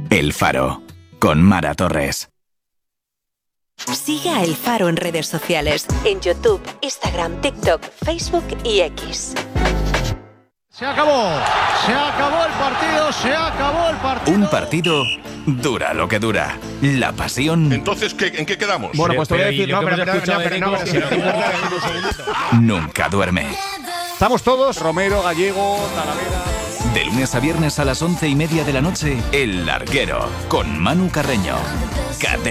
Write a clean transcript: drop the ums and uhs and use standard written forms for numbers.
El Faro, con Mara Torres. Sigue a El Faro en redes sociales, en YouTube, Instagram, TikTok, Facebook y X. Se acabó el partido, se acabó el partido. Un partido dura lo que dura. La pasión. Entonces, ¿en qué quedamos? Bueno, pues te voy a decir, Nunca duerme. Estamos todos, Romero, Gallego, Talavera. De lunes a viernes a las 11:30 de la noche, El Larguero, con Manu Carreño.